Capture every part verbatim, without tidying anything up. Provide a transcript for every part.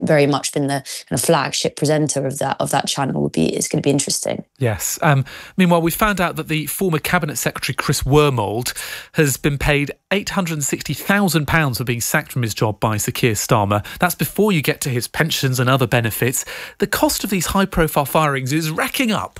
very much been the kind of flagship presenter of that of that channel, would be it's going to be interesting. Yes. Um, meanwhile, we found out that the former Cabinet Secretary Chris Wormold has been paid eight hundred sixty thousand pounds for being sacked from his job by Sir Keir Starmer. That's before you get to his pensions and other benefits. The cost of these high-profile firings is racking up.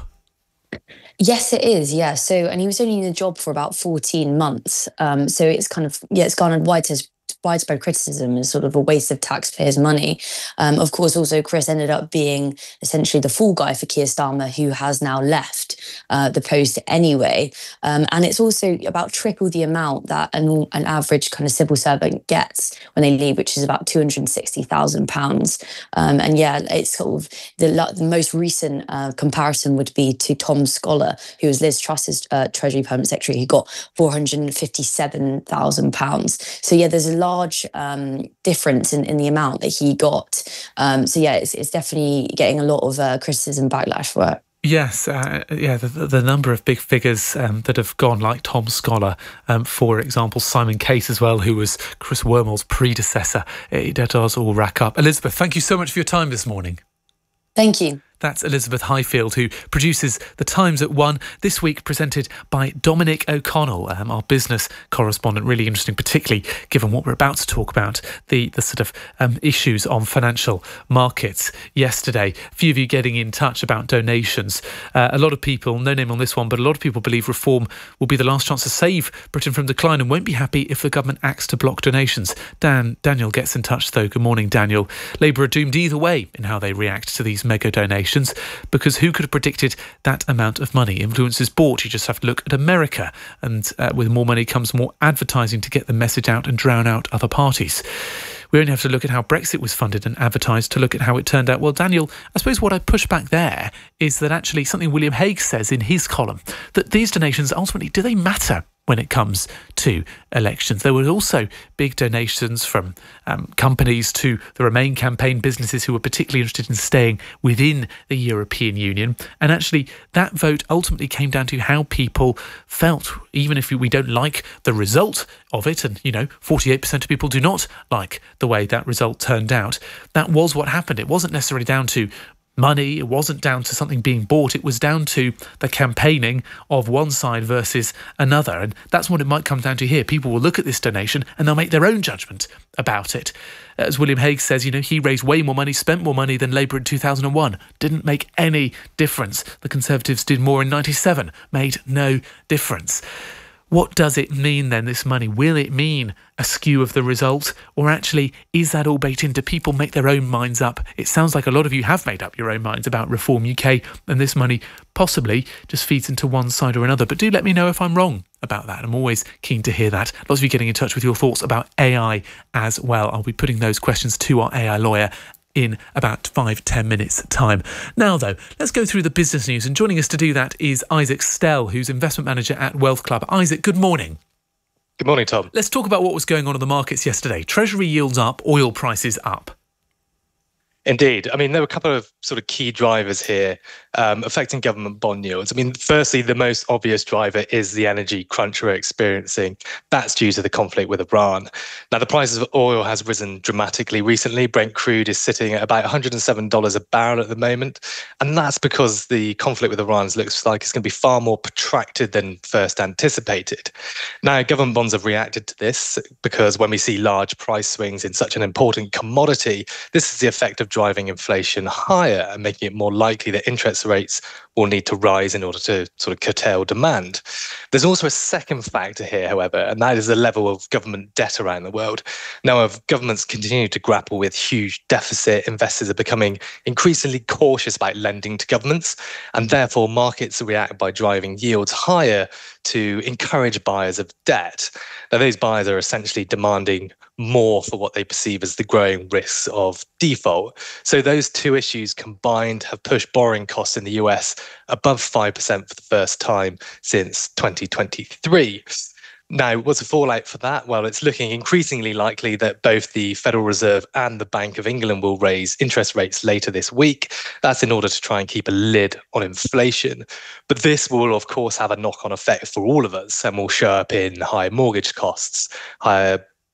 Yes, it is. Yeah. So, and he was only in the job for about fourteen months. Um, so it's kind of, yeah, it's garnered widespread widespread criticism as sort of a waste of taxpayers' money. Um, of course, also Chris ended up being essentially the fall guy for Keir Starmer, who has now left uh, the post anyway. Um, and it's also about triple the amount that an, an average kind of civil servant gets when they leave, which is about two hundred sixty thousand pounds. Um, and yeah, it's sort of the, the most recent uh, comparison would be to Tom Scholar, who was Liz Truss's uh, Treasury Permanent Secretary, who got four hundred fifty-seven thousand pounds. So yeah, there's a large um, difference in, in the amount that he got. Um, so yeah, it's, it's definitely getting a lot of uh, criticism backlash for it. Yes, uh, yeah, the, the number of big figures um, that have gone, like Tom Scholar, um, for example, Simon Case as well, who was Chris Wormold's predecessor. It does all rack up. Elizabeth, thank you so much for your time this morning. Thank you. That's Elizabeth Highfield, who produces The Times at One, this week presented by Dominic O'Connell, um, our business correspondent. Really interesting, particularly given what we're about to talk about, the, the sort of um, issues on financial markets yesterday. A few of you getting in touch about donations. Uh, a lot of people, no name on this one, but a lot of people believe reform will be the last chance to save Britain from decline and won't be happy if the government acts to block donations. Dan Daniel gets in touch, though. Good morning, Daniel. Labour are doomed either way in how they react to these mega donations, because who could have predicted that amount of money? Influence is bought. You just have to look at America, and uh, with more money comes more advertising to get the message out and drown out other parties. We only have to look at how Brexit was funded and advertised to look at how it turned out. Well, Daniel, I suppose what I push back there is that actually something William Hague says in his column, that these donations ultimately, do they matter when it comes to elections? There were also big donations from um, companies to the Remain campaign, businesses who were particularly interested in staying within the European Union. And actually, that vote ultimately came down to how people felt, even if we don't like the result of it. And, you know, forty-eight percent of people do not like the way that result turned out. That was what happened. It wasn't necessarily down to money, it wasn't down to something being bought, it was down to the campaigning of one side versus another. And that's what it might come down to here. People will look at this donation and they'll make their own judgment about it. As William Hague says, you know, he raised way more money, spent more money than Labour in two thousand one. Didn't make any difference. The Conservatives did more in ninety-seven. Made no difference. What does it mean then, this money? Will it mean a skew of the result? Or actually, is that all baked in? Do people make their own minds up? It sounds like a lot of you have made up your own minds about Reform U K, and this money possibly just feeds into one side or another. But do let me know if I'm wrong about that. I'm always keen to hear that. Lots of you getting in touch with your thoughts about A I as well. I'll be putting those questions to our A I lawyer in about five, ten minutes time. Now, though, let's go through the business news. And joining us to do that is Isaac Stell, who's investment manager at Wealth Club. Isaac, good morning. Good morning, Tom. Let's talk about what was going on in the markets yesterday. Treasury yields up, oil prices up. Indeed. I mean, there were a couple of sort of key drivers here um, affecting government bond yields. I mean, firstly, the most obvious driver is the energy crunch we're experiencing. That's due to the conflict with Iran. Now, the price of oil has risen dramatically recently. Brent crude is sitting at about one hundred seven dollars a barrel at the moment. And that's because the conflict with Iran looks like it's going to be far more protracted than first anticipated. Now, government bonds have reacted to this because when we see large price swings in such an important commodity, this is the effect of driving inflation higher and making it more likely that interest rates will need to rise in order to sort of curtail demand. There's also a second factor here, however, and that is the level of government debt around the world. Now, as governments continue to grapple with huge deficit, investors are becoming increasingly cautious about lending to governments, and therefore markets react by driving yields higher to encourage buyers of debt. Now, those buyers are essentially demanding more for what they perceive as the growing risks of default. So those two issues combined have pushed borrowing costs in the U S above five percent for the first time since twenty twenty-three. Now, what's the fallout for that? Well, it's looking increasingly likely that both the Federal Reserve and the Bank of England will raise interest rates later this week. That's in order to try and keep a lid on inflation. But this will, of course, have a knock-on effect for all of us and will show up in higher mortgage costs, higher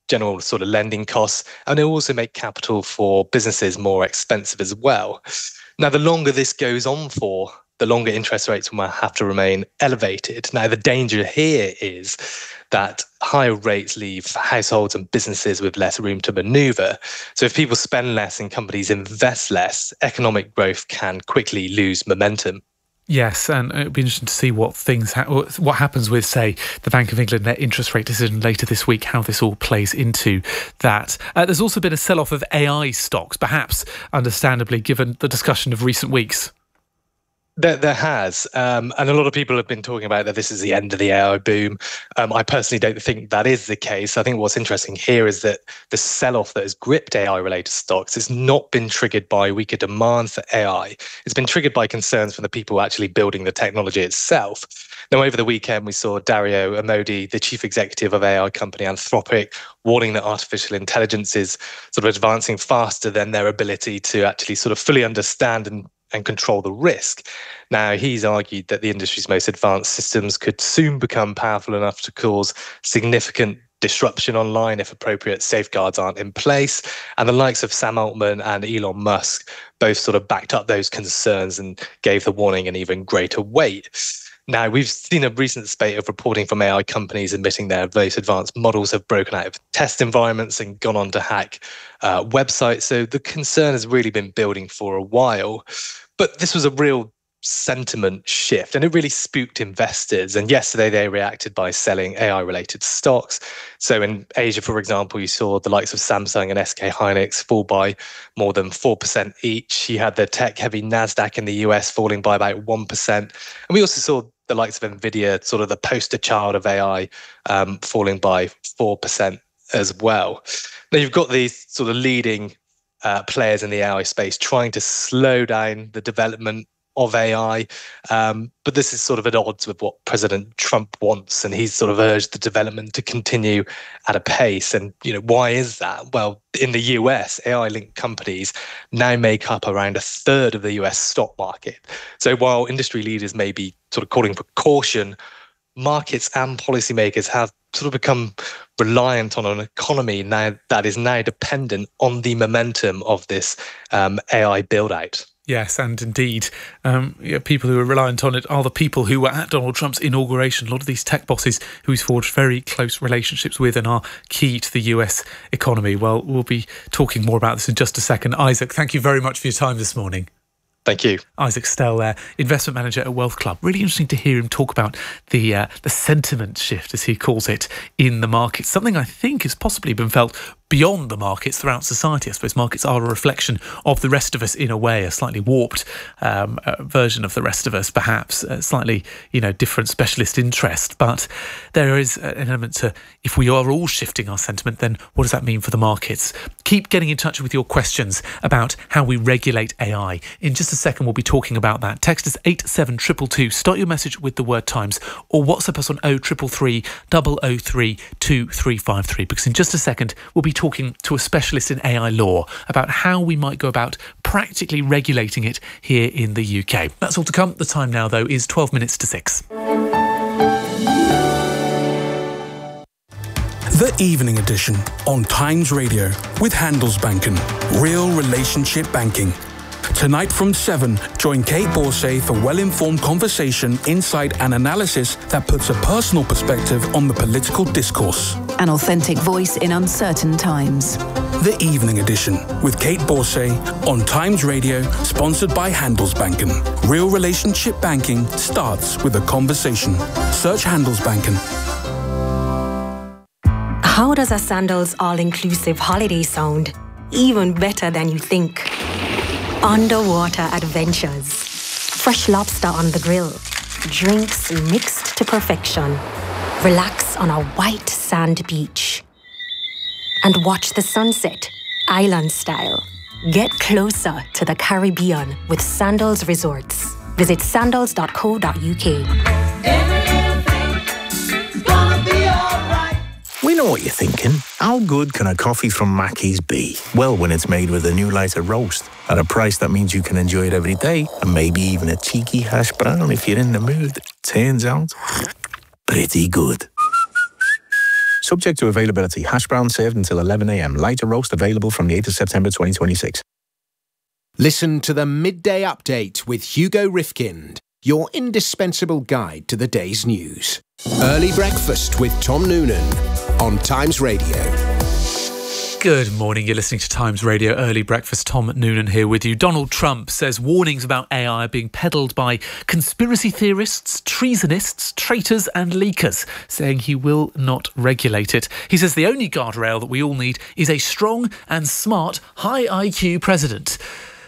general sort of lending costs, and it'll also make capital for businesses more expensive as well. Now, the longer this goes on for, the longer interest rates will have to remain elevated. Now, the danger here is that higher rates leave households and businesses with less room to maneuver. So if people spend less and companies invest less, economic growth can quickly lose momentum. Yes, and it'll be interesting to see what things ha- what happens with, say, the Bank of England net interest rate decision later this week, how this all plays into that. Uh, there's also been a sell-off of A I stocks, perhaps understandably, given the discussion of recent weeks. There, there has, um, and a lot of people have been talking about that this is the end of the A I boom. Um, I personally don't think that is the case. I think what's interesting here is that the sell-off that has gripped A I-related stocks has not been triggered by weaker demand for A I. It's been triggered by concerns from the people actually building the technology itself. Now, over the weekend, we saw Dario Amodei, the chief executive of A I company Anthropic, warning that artificial intelligence is sort of advancing faster than their ability to actually sort of fully understand and and control the risk. Now, he's argued that the industry's most advanced systems could soon become powerful enough to cause significant disruption online if appropriate safeguards aren't in place. And the likes of Sam Altman and Elon Musk both sort of backed up those concerns and gave the warning an even greater weight. Now, we've seen a recent spate of reporting from A I companies admitting their most advanced models have broken out of test environments and gone on to hack uh, websites. So the concern has really been building for a while. But this was a real sentiment shift, and it really spooked investors. And yesterday they reacted by selling A I-related stocks. So in Asia, for example, you saw the likes of Samsung and S K Hynix fall by more than four percent each. You had the tech-heavy NASDAQ in the U S falling by about one percent. And we also saw the likes of NVIDIA, sort of the poster child of A I, um, falling by four percent as well. Now, you've got these sort of leading uh, players in the A I space trying to slow down the development of A I, um, but this is sort of at odds with what President Trump wants, and he's sort of urged the development to continue at a pace. And you know, why is that? Well, in the U S, A I-linked companies now make up around a third of the U S stock market. So while industry leaders may be sort of calling for caution, markets and policymakers have sort of become reliant on an economy now that is now dependent on the momentum of this um, A I build-out. Yes, and indeed, um, yeah, people who are reliant on it are the people who were at Donald Trump's inauguration. A lot of these tech bosses who he's forged very close relationships with and are key to the U S economy. Well, we'll be talking more about this in just a second. Isaac, thank you very much for your time this morning. Thank you. Isaac Stell there, investment manager at Wealth Club. Really interesting to hear him talk about the uh, the sentiment shift, as he calls it, in the market. Something I think has possibly been felt beyond the markets throughout society. I suppose markets are a reflection of the rest of us in a way, a slightly warped um, uh, version of the rest of us, perhaps, a slightly, you know, different specialist interest. But there is an element to, if we are all shifting our sentiment, then what does that mean for the markets? Keep getting in touch with your questions about how we regulate A I. In just a second, we'll be talking about that. Text us eight seven two two two. Start your message with the word Times, or WhatsApp us on oh three three three, double oh three, two three five three, because in just a second, we'll be talking to a specialist in A I law about how we might go about practically regulating it here in the U K. That's all to come. The time now, though, is twelve minutes to six. The Evening Edition on Times Radio with Handelsbanken. Real relationship banking. Tonight from seven, join Kate Borsay for well-informed conversation, insight and analysis that puts a personal perspective on the political discourse. An authentic voice in uncertain times. The Evening Edition with Kate Borsay on Times Radio, sponsored by Handelsbanken. Real relationship banking starts with a conversation. Search Handelsbanken. How does a Sandals all-inclusive holiday sound? Even better than you think. Underwater adventures. Fresh lobster on the grill. Drinks mixed to perfection. Relax on a white sand beach. And watch the sunset, island style. Get closer to the Caribbean with Sandals Resorts. Visit sandals dot co dot u k. We know what you're thinking. How good can a coffee from Mackey's be? Well, when it's made with a new lighter roast at a price that means you can enjoy it every day, and maybe even a cheeky hash brown if you're in the mood. Turns out, pretty good. Subject to availability. Hash brown served until eleven a m. Lighter roast available from the eighth of September twenty twenty-six. Listen to the Midday Update with Hugo Rifkind, your indispensable guide to the day's news. Early Breakfast with Tom Noonan on Times Radio. Good morning, you're listening to Times Radio Early Breakfast. Tom Noonan here with you. Donald Trump says warnings about A I are being peddled by conspiracy theorists, treasonists, traitors and leakers, saying he will not regulate it. He says the only guardrail that we all need is a strong and smart, high I Q president.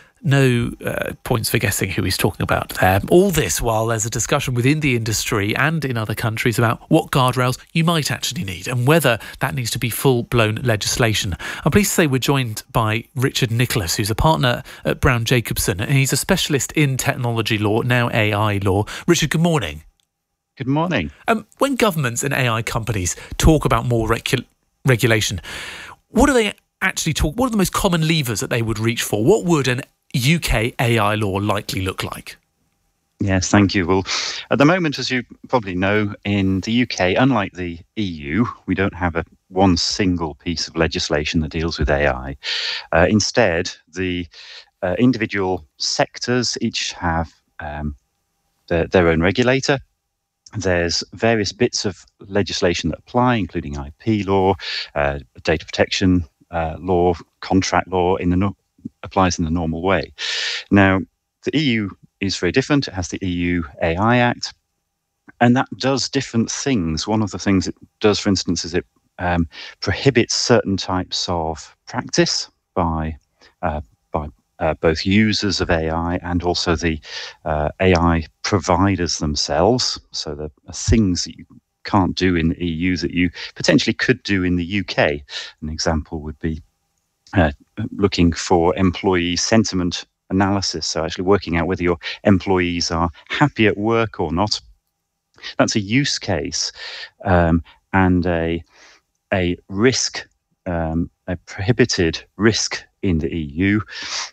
No uh, points for guessing who he's talking about there. All this while there's a discussion within the industry and in other countries about what guardrails you might actually need and whether that needs to be full-blown legislation. I'm pleased to say we're joined by Richard Nicholas, who's a partner at Brown Jacobson, and he's a specialist in technology law, now A I law. Richard, good morning. Good morning. Um, when governments and A I companies talk about more regu- regulation, what do they actually talk? What are the most common levers that they would reach for? What would an U K A I law likely look like? Yes, thank you. Well, at the moment, as you probably know, in the U K, unlike the E U, we don't have a one single piece of legislation that deals with A I. Uh, instead, the uh, individual sectors each have um, their, their own regulator. There's various bits of legislation that apply, including I P law, uh, data protection uh, law, contract law in the no- applies in the normal way. Now, the E U is very different. It has the E U A I Act, and that does different things. One of the things it does, for instance, is it um, prohibits certain types of practice by uh, by uh, both users of A I and also the uh, A I providers themselves. So there are things that you can't do in the E U that you potentially could do in the U K. An example would be Uh, looking for employee sentiment analysis, so actually working out whether your employees are happy at work or not. That's a use case um, and a a risk, um, a prohibited risk in the E U.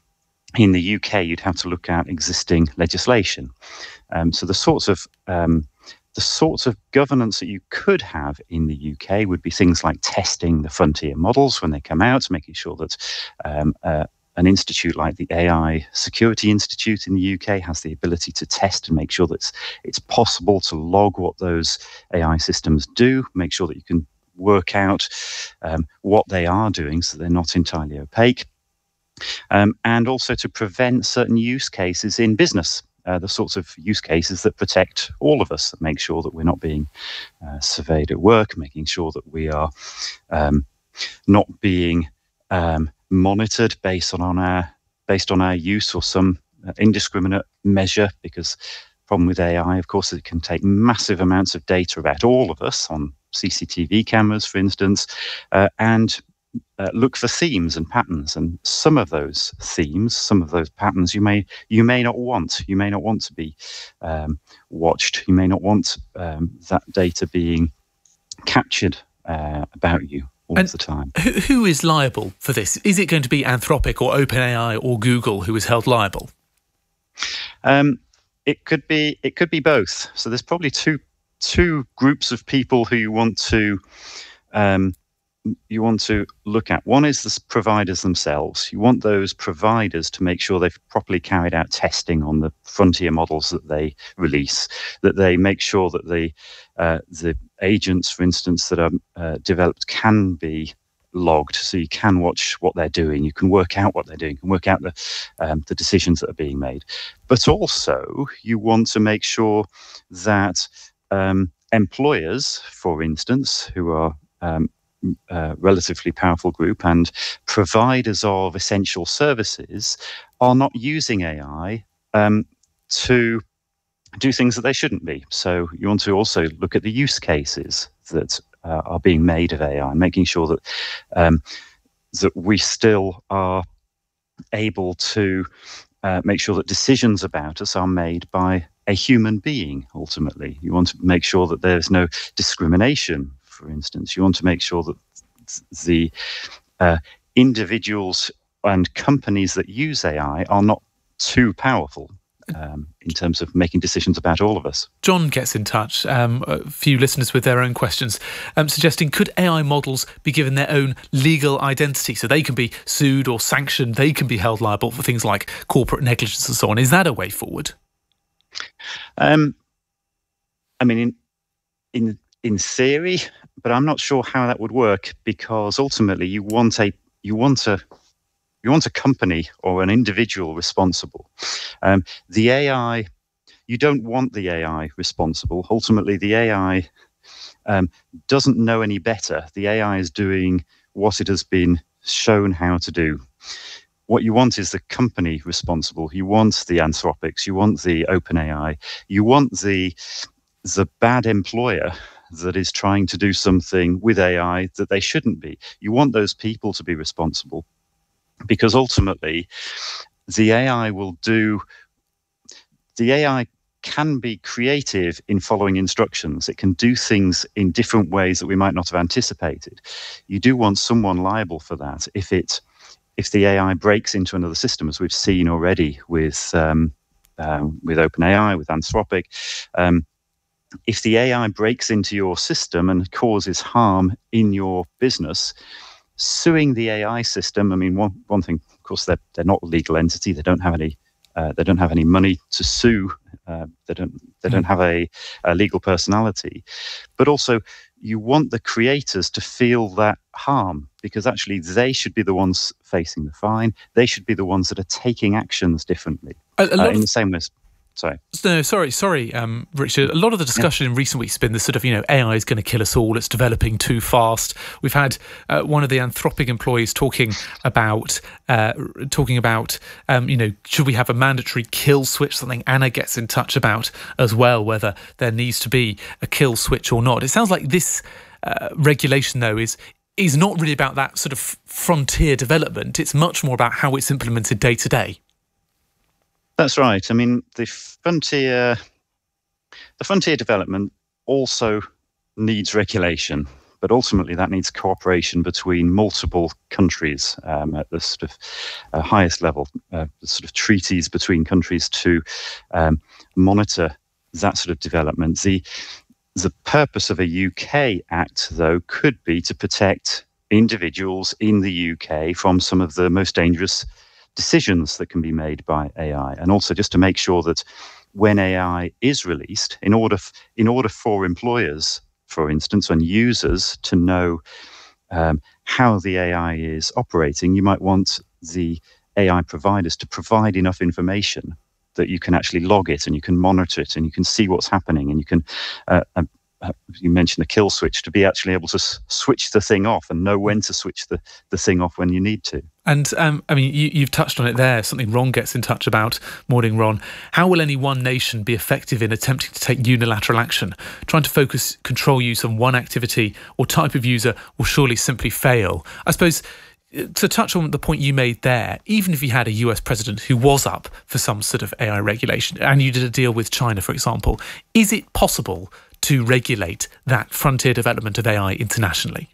In the U K, you'd have to look at existing legislation. Um, so the sorts of um, The sorts of governance that you could have in the U K would be things like testing the frontier models when they come out, making sure that um, uh, an institute like the A I Security Institute in the U K has the ability to test and make sure that it's, it's possible to log what those A I systems do, make sure that you can work out um, what they are doing so they're not entirely opaque, um, and also to prevent certain use cases in business. Uh, the sorts of use cases that protect all of us, that make sure that we're not being uh, surveyed at work, making sure that we are um, not being um, monitored based on, on our based on our use or some uh, indiscriminate measure. Because the problem with A I, of course, it can take massive amounts of data about all of us on C C T V cameras, for instance, uh, and Uh, look for themes and patterns, and some of those themes, some of those patterns, you may you may not want. You may not want to be um, watched. You may not want um, that data being captured uh, about you all and the time. Who, who is liable for this? Is it going to be Anthropic or OpenAI or Google who is held liable? Um, it could be. It could be both. So there's probably two two groups of people who you want to. Um, you want to look at. One is the providers themselves. You want those providers to make sure they've properly carried out testing on the frontier models that they release, that they make sure that the uh, the agents, for instance, that are uh, developed can be logged, so you can watch what they're doing, you can work out what they're doing, you can work out the um, the decisions that are being made. But also, you want to make sure that um, employers, for instance, who are um, Uh, relatively powerful group and providers of essential services are not using A I um, to do things that they shouldn't be. So you want to also look at the use cases that uh, are being made of A I and making sure that um, that we still are able to uh, make sure that decisions about us are made by a human being. Ultimately, you want to make sure that there's no discrimination. For instance, you want to make sure that the uh, individuals and companies that use A I are not too powerful. um, in terms of making decisions about all of us. John gets in touch, um, a few listeners with their own questions, um, suggesting could A I models be given their own legal identity so they can be sued or sanctioned, they can be held liable for things like corporate negligence and so on? Is that a way forward? Um, I mean, in in in theory, but I'm not sure how that would work, because ultimately you want a you want a you want a company or an individual responsible. Um, the A I, you don't want the A I responsible. Ultimately, the A I um, doesn't know any better. The A I is doing what it has been shown how to do. What you want is the company responsible. You want the Anthropics. You want the OpenAI. You want the the bad employer that is trying to do something with A I that they shouldn't be. You want those people to be responsible, because ultimately the A I will do, the A I can be creative in following instructions. It can do things in different ways that we might not have anticipated. You do want someone liable for that if it, if the A I breaks into another system, as we've seen already with um, um, with OpenAI, with Anthropic. Um, if the A I breaks into your system and causes harm in your business, suing the A I system, I mean, one one thing, of course, they're they're not a legal entity. They don't have any uh, they don't have any money to sue. Uh, they don't they don't have a, a legal personality. But also, you want the creators to feel that harm, because actually they should be the ones facing the fine. They should be the ones that are taking actions differently. A, a lot uh, in of- the same way. Sorry. No, sorry, sorry, um, Richard. A lot of the discussion yeah. in recent weeks has been this sort of, you know, A I is going to kill us all. It's developing too fast. We've had uh, one of the Anthropic employees talking about, uh, talking about, um, you know, should we have a mandatory kill switch? Something Anna gets in touch about as well, whether there needs to be a kill switch or not. It sounds like this uh, regulation, though, is is not really about that sort of frontier development. It's much more about how it's implemented day to day. That's right. I mean, the frontier, the frontier development also needs regulation, but ultimately that needs cooperation between multiple countries um, at the sort of uh, highest level, uh, the sort of treaties between countries to um, monitor that sort of development. The the purpose of a U K Act, though, could be to protect individuals in the U K from some of the most dangerous decisions that can be made by A I, and also just to make sure that when A I is released, in order f- in order for employers, for instance, and users to know um, how the A I is operating, you might want the A I providers to provide enough information that you can actually log it and you can monitor it and you can see what's happening, and you can uh, uh, Uh, you mentioned the kill switch, to be actually able to s- switch the thing off and know when to switch the, the thing off when you need to. And, um, I mean, you, you've touched on it there, something Ron gets in touch about. Morning, Ron. How will any one nation be effective in attempting to take unilateral action? Trying to focus control use on one activity or type of user will surely simply fail. I suppose, to touch on the point you made there, even if you had a U S president who was up for some sort of A I regulation and you did a deal with China, for example, is it possible to regulate that frontier development of A I internationally?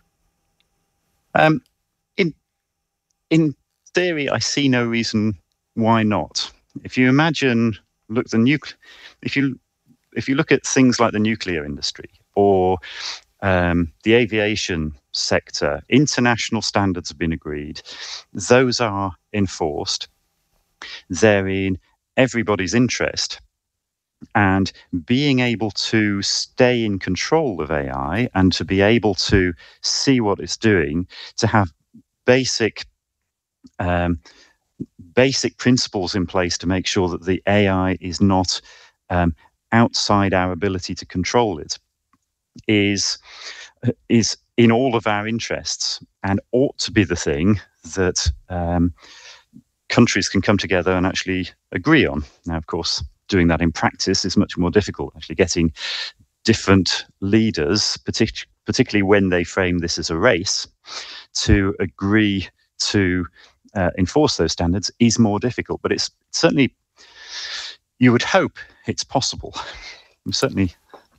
Um, in in theory, I see no reason why not. If you imagine, look the nucle- if you if you look at things like the nuclear industry or um, the aviation sector, international standards have been agreed. Those are enforced. They're in everybody's interest. And being able to stay in control of A I and to be able to see what it's doing, to have basic um, basic principles in place to make sure that the A I is not um, outside our ability to control it, is is in all of our interests and ought to be the thing that um, countries can come together and actually agree on. Now, of course, doing that in practice is much more difficult. Actually getting different leaders, partic- particularly when they frame this as a race, to agree to uh, enforce those standards is more difficult. But it's certainly, you would hope it's possible. Certainly,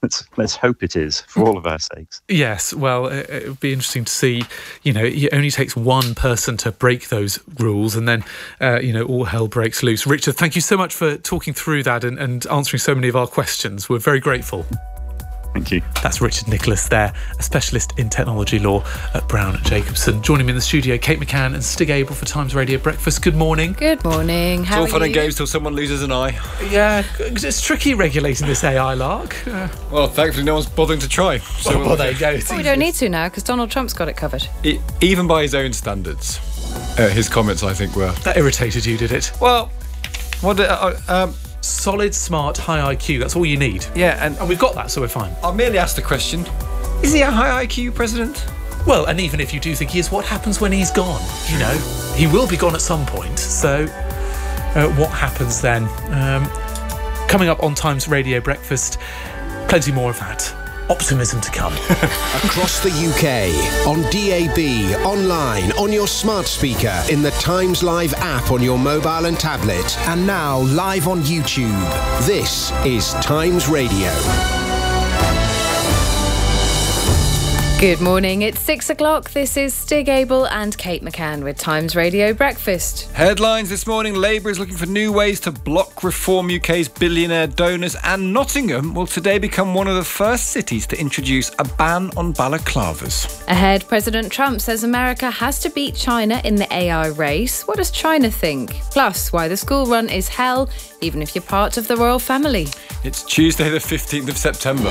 let's let's hope it is, for all of our sakes. Yes, well, it, it would be interesting to see. You know, it only takes one person to break those rules, and then uh, you know, all hell breaks loose. Richard, thank you so much for talking through that and, and answering so many of our questions. We're very grateful. Thank you. That's Richard Nicholas there, a specialist in technology law at Brown Jacobson. Joining me in the studio, Kate McCann and Stig Abel for Times Radio Breakfast. Good morning. Good morning. How it's all are fun you? and games till someone loses an eye. Yeah, it's tricky regulating this A I lark. Uh, well, thankfully no one's bothering to try. So well, well, there you go. Well, we don't need to now because Donald Trump's got it covered. It, even by his own standards, uh, his comments, I think, were... That irritated you, did it? Well, what... Uh, um, Solid, smart, high I Q. That's all you need. Yeah, and, and we've got that, so we're fine. I merely asked the question, is he a high I Q president? Well, and even if you do think he is, what happens when he's gone? You know, he will be gone at some point. So uh, what happens then? Um, coming up on Times Radio Breakfast, plenty more of that. Optimism to come. Across the U K, on D A B, online, on your smart speaker, in the Times Live app on your mobile and tablet, and now live on YouTube. This is Times Radio. Good morning, it's six o'clock. This is Stig Abel and Kate McCann with Times Radio Breakfast. Headlines this morning, Labour is looking for new ways to block Reform U K's billionaire donors, and Nottingham will today become one of the first cities to introduce a ban on balaclavas. Ahead, President Trump says America has to beat China in the A I race. What does China think? Plus, why the school run is hell, even if you're part of the royal family. It's Tuesday the fifteenth of September.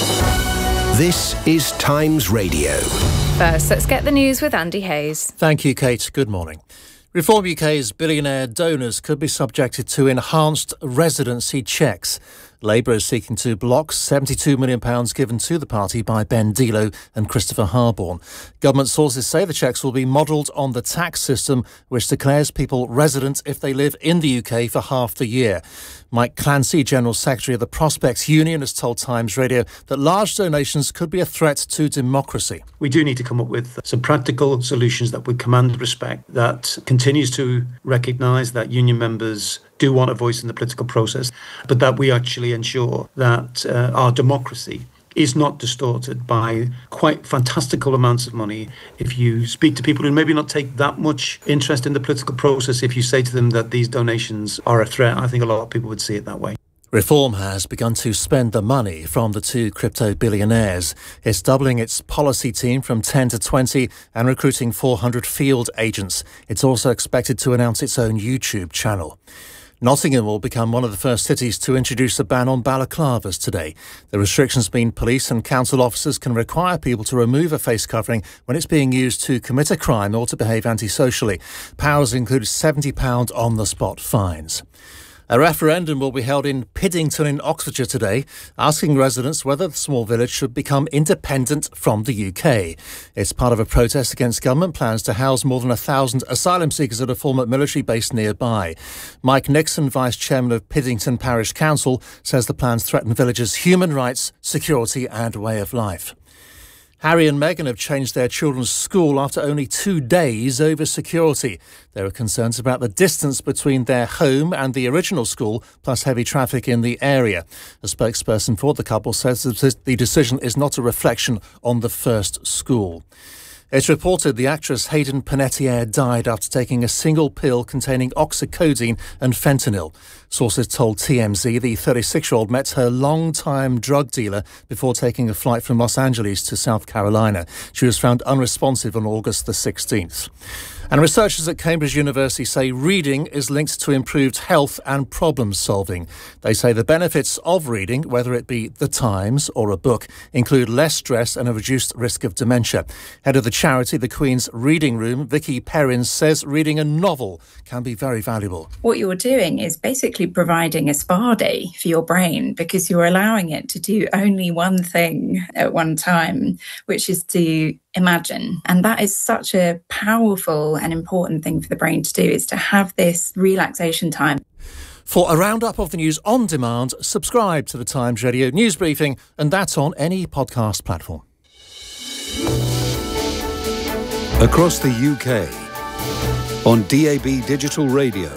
This is Times Radio. First, let's get the news with Andy Hayes. Thank you, Kate. Good morning. Reform U K's billionaire donors could be subjected to enhanced residency checks. Labour is seeking to block seventy-two million pounds given to the party by Ben Dealo and Christopher Harborne. Government sources say the checks will be modelled on the tax system, which declares people resident if they live in the U K for half the year. Mike Clancy, General Secretary of the Prospects Union, has told Times Radio that large donations could be a threat to democracy. We do need to come up with some practical solutions that would command respect, that continues to recognise that union members do want a voice in the political process, but that we actually ensure that uh, our democracy is not distorted by quite fantastical amounts of money. If you speak to people who maybe not take that much interest in the political process, if you say to them that these donations are a threat, I think a lot of people would see it that way. Reform has begun to spend the money from the two crypto billionaires. It's doubling its policy team from ten to twenty and recruiting four hundred field agents. It's also expected to announce its own YouTube channel. Nottingham will become one of the first cities to introduce a ban on balaclavas today. The restrictions mean police and council officers can require people to remove a face covering when it's being used to commit a crime or to behave antisocially. Powers include seventy pounds on-the-spot fines. A referendum will be held in Piddington in Oxfordshire today, asking residents whether the small village should become independent from the U K. It's part of a protest against government plans to house more than a thousand asylum seekers at a former military base nearby. Mike Nixon, Vice Chairman of Piddington Parish Council, says the plans threaten villagers' human rights, security and way of life. Harry and Meghan have changed their children's school after only two days over security. There are concerns about the distance between their home and the original school, plus heavy traffic in the area. A spokesperson for the couple says that the decision is not a reflection on the first school. It's reported the actress Hayden Panettiere died after taking a single pill containing oxycodone and fentanyl. Sources told T M Z the thirty-six-year-old met her long-time drug dealer before taking a flight from Los Angeles to South Carolina. She was found unresponsive on August the sixteenth. And researchers at Cambridge University say reading is linked to improved health and problem solving. They say the benefits of reading, whether it be The Times or a book, include less stress and a reduced risk of dementia. Head of the charity, the Queen's Reading Room, Vicky Perrin, says reading a novel can be very valuable. What you're doing is basically providing a spa day for your brain, because you're allowing it to do only one thing at one time, which is to imagine. And that is such a powerful and important thing for the brain to do, is to have this relaxation time. For a roundup of the news on demand, subscribe to the Times Radio News Briefing, and that's on any podcast platform. Across the U K, on D A B Digital Radio,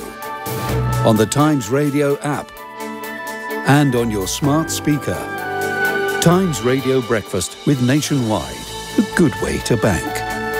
on the Times Radio app, and on your smart speaker. Times Radio Breakfast with Nationwide. A good way to bank.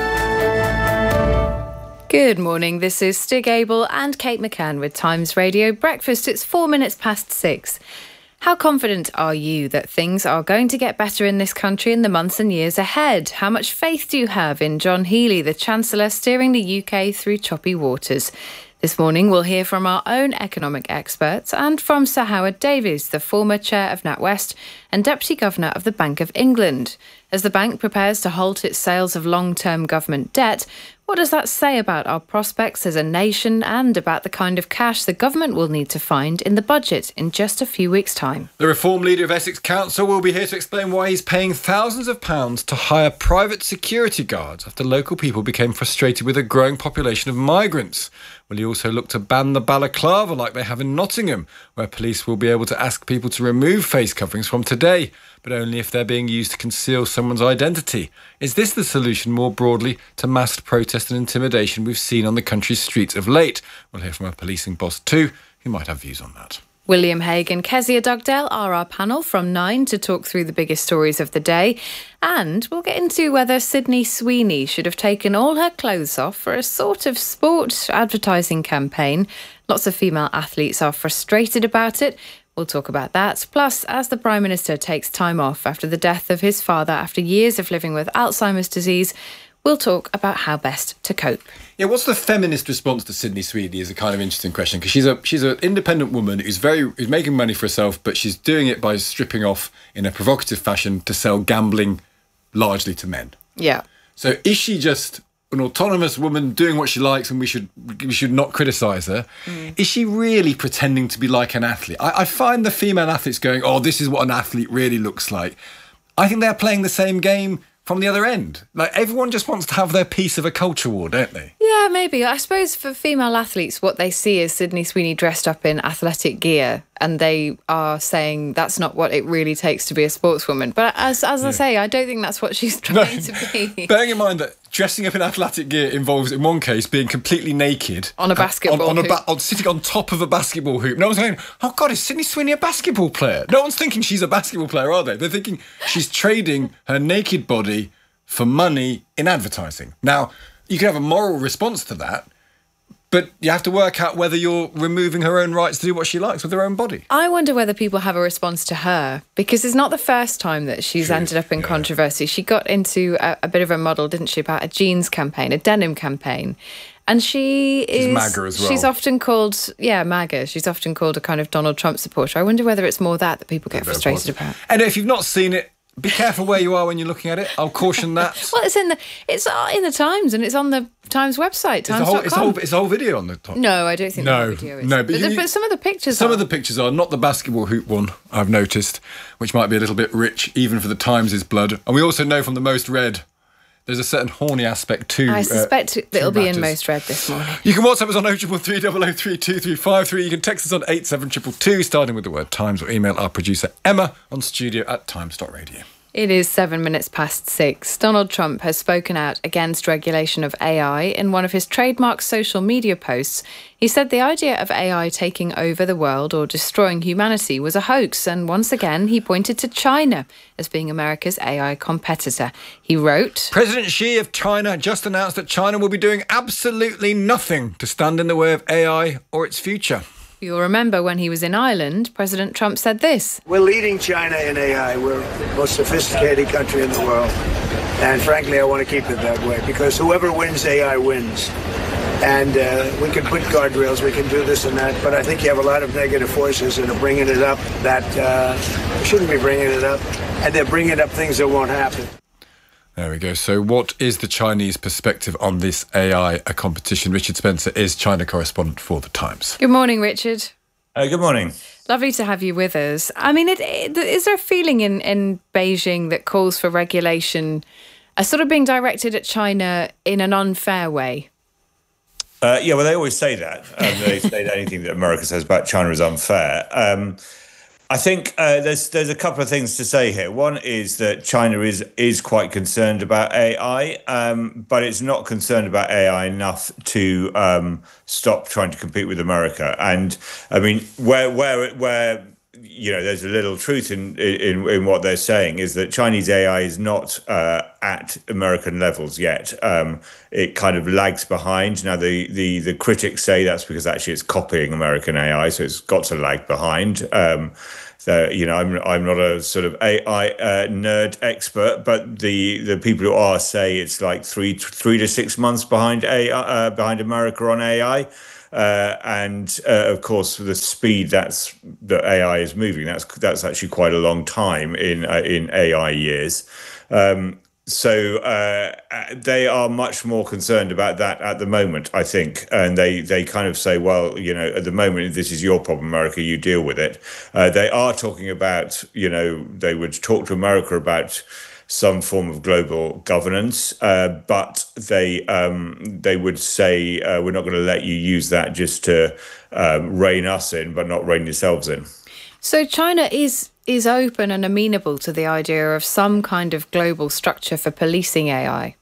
Good morning. This is Stig Abel and Kate McCann with Times Radio Breakfast. It's four minutes past six. How confident are you that things are going to get better in this country in the months and years ahead? How much faith do you have in John Healey, the Chancellor, steering the U K through choppy waters? This morning, we'll hear from our own economic experts and from Sir Howard Davies, the former chair of NatWest and Deputy Governor of the Bank of England. As the bank prepares to halt its sales of long-term government debt, what does that say about our prospects as a nation and about the kind of cash the government will need to find in the budget in just a few weeks' time? The Reform leader of Essex Council will be here to explain why he's paying thousands of pounds to hire private security guards after local people became frustrated with a growing population of migrants. Will he also look to ban the balaclava like they have in Nottingham, where police will be able to ask people to remove face coverings from today, but only if they're being used to conceal someone's identity? Is this the solution more broadly to massed protest and intimidation we've seen on the country's streets of late? We'll hear from a policing boss too, who might have views on that. William Hague and Kezia Dugdale are our panel from nine to talk through the biggest stories of the day. And we'll get into whether Sydney Sweeney should have taken all her clothes off for a sort of sport advertising campaign. Lots of female athletes are frustrated about it. We'll talk about that. Plus, as the Prime Minister takes time off after the death of his father after years of living with Alzheimer's disease, we'll talk about how best to cope. Yeah, what's the feminist response to Sydney Sweeney is a kind of interesting question, because she's a she's an independent woman who's very who's making money for herself, but she's doing it by stripping off in a provocative fashion to sell gambling largely to men. Yeah. So is she just an autonomous woman doing what she likes and we should we should not criticise her? Mm. Is she really pretending to be like an athlete? I, I find the female athletes going, oh, this is what an athlete really looks like. I think they're playing the same game from the other end. Like, everyone just wants to have their piece of a culture war, don't they? Yeah, maybe. I suppose for female athletes, what they see is Sydney Sweeney dressed up in athletic gear, and they are saying that's not what it really takes to be a sportswoman. But as as yeah. I say, I don't think that's what she's trying no, to be. Bearing in mind that dressing up in athletic gear involves, in one case, being completely naked on a basketball on, on hoop, a ba- on, sitting on top of a basketball hoop. No one's going, "Oh God, is Sydney Sweeney a basketball player?" No one's thinking she's a basketball player, are they? They're thinking she's trading her naked body for money in advertising. Now, you can have a moral response to that, but you have to work out whether you're removing her own rights to do what she likes with her own body. I wonder whether people have a response to her, because it's not the first time that she's True. ended up in yeah. controversy. She got into a, a bit of a muddle, didn't she, about a jeans campaign, a denim campaign. And she is... She's MAGA as well. She's often called, yeah, MAGA. She's often called a kind of Donald Trump supporter. I wonder whether it's more that that people get frustrated about. And if you've not seen it, be careful where you are when you're looking at it. I'll caution that. Well, it's in the it's in the Times, and it's on the Times website. Times dot com. It's the whole, it's the whole video on the top. No, I don't think no, the video is. No, but, but, you, but some of the pictures Some are. of the pictures are, not the basketball hoop one, I've noticed, which might be a little bit rich, even for the Times' blood. And we also know from the Most Read, there's a certain horny aspect to I suspect uh, that it'll matters. be in Most Read this morning. You can WhatsApp us on oh triple three, double oh three, two three five three. You can text us on eight seven two two two, starting with the word Times, or email our producer Emma on studio at times dot radio. It is seven minutes past six. Donald Trump has spoken out against regulation of A I. In one of his trademark social media posts, he said the idea of A I taking over the world or destroying humanity was a hoax, and once again he pointed to China as being America's A I competitor. He wrote, President Xi of China just announced that China will be doing absolutely nothing to stand in the way of A I or its future. You'll remember when he was in Ireland, President Trump said this. We're leading China in A I. We're the most sophisticated country in the world. And frankly, I want to keep it that way, because whoever wins A I wins. And uh, we can put guardrails, we can do this and that, but I think you have a lot of negative forces that are bringing it up that uh, shouldn't be bringing it up. And they're bringing up things that won't happen. There we go. So what is the Chinese perspective on this A I a competition? Richard Spencer is China correspondent for The Times. Good morning, Richard. Uh, good morning. Lovely to have you with us. I mean, it, it, is there a feeling in, in Beijing that calls for regulation are sort of being directed at China in an unfair way? Uh, yeah, well, they always say that. Um, they say that anything that America says about China is unfair. Um, I think uh, there's there's a couple of things to say here. One is that China is is quite concerned about A I, um, but it's not concerned about A I enough to um, stop trying to compete with America. And I mean, where where where you know, there's a little truth in, in in what they're saying, is that Chinese A I is not uh, at American levels yet. Um, it kind of lags behind. Now, the, the the critics say that's because actually it's copying American A I, so it's got to lag behind. Um, so, you know, I'm I'm not a sort of A I uh, nerd expert, but the the people who are say it's like three three to six months behind A I, uh, behind America on A I. Uh, and uh, of course, the speed that's that A I is moving, that's that's actually quite a long time in uh, in A I years. Um, so uh, they are much more concerned about that at the moment, I think, and they they kind of say, well, you know, at the moment this is your problem, America, you deal with it. Uh, they are talking about, you know, they would talk to America about some form of global governance, uh, but they um, they would say uh, we're not going to let you use that just to um, rein us in, but not rein yourselves in. So China is is open and amenable to the idea of some kind of global structure for policing A I.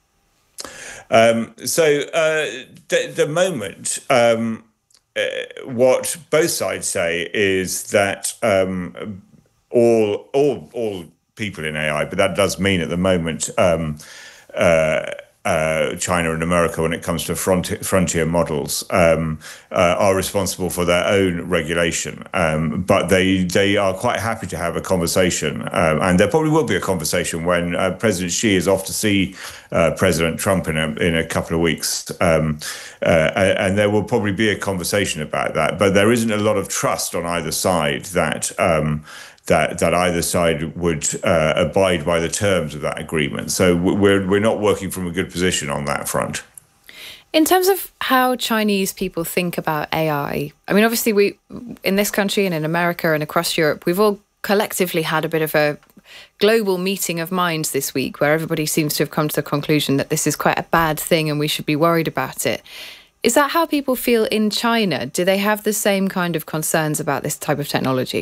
Um, so uh, the, the moment, um, uh, what both sides say is that um, all all all. people in A I, but that does mean at the moment um, uh, uh, China and America, when it comes to frontier, frontier models, um, uh, are responsible for their own regulation. Um, but they they are quite happy to have a conversation, um, and there probably will be a conversation when uh, President Xi is off to see uh, President Trump in a in a couple of weeks, um, uh, and there will probably be a conversation about that. But there isn't a lot of trust on either side that. Um, That, that either side would uh, abide by the terms of that agreement. So we're we're not working from a good position on that front. In terms of how Chinese people think about A I, I mean, obviously we, in this country and in America and across Europe, we've all collectively had a bit of a global meeting of minds this week where everybody seems to have come to the conclusion that this is quite a bad thing and we should be worried about it. Is that how people feel in China? Do they have the same kind of concerns about this type of technology?